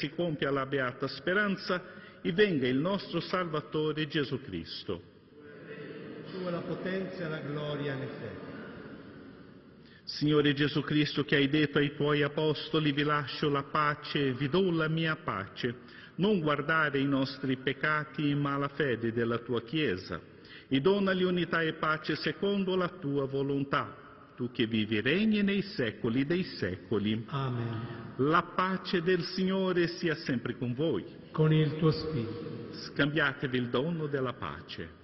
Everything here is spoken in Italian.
si compia la beata speranza e venga il nostro Salvatore Gesù Cristo. Tua la potenza e la gloria nei secoli. Signore Gesù Cristo, che hai detto ai tuoi apostoli: vi lascio la pace, vi do la mia pace, non guardare i nostri peccati ma la fede della tua Chiesa, e donali unità e pace secondo la tua volontà, tu che vivi e regni nei secoli dei secoli. Amen. La pace del Signore sia sempre con voi. Con il tuo spirito. Scambiatevi il dono della pace.